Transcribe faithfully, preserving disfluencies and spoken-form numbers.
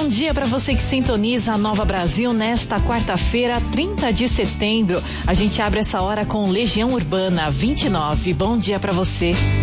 bom dia para você que sintoniza a Nova Brasil nesta quarta-feira, trinta de setembro. A gente abre essa hora com Legião Urbana vinte e nove. Bom dia para você.